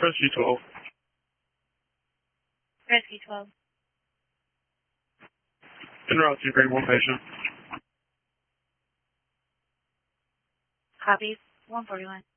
Rescue 12. Rescue 12. En route to grade 1 patient. Copies. 141.